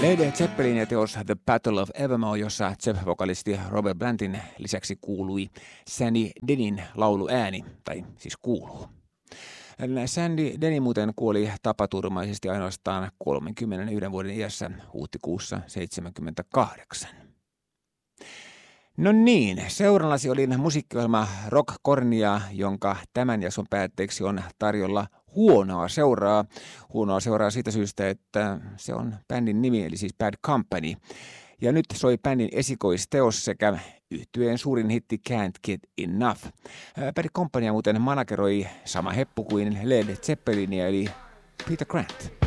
Led Zeppelin teos The Battle of Evermore, jossa Zepp-vokalisti Robert Plantin lisäksi kuului Sandy Dennin lauluääni, tai siis kuuluu. Sandy Denny muuten kuoli tapaturmaisesti ainoastaan 31 vuoden iässä huhtikuussa 1978. No niin, seurannasi oli musiikkiohjelma Rock Cornia, jonka tämän jakson päätteeksi on tarjolla huonoa seuraa. Huonoa seuraa siitä syystä, että se on bändin nimi, eli siis Bad Company. Ja nyt soi bändin esikoisteos sekä yhtyeen suurin hitti Can't Get Enough. Bad Companyaa muuten manageroi sama heppu kuin Led Zeppelinia, eli Peter Grant.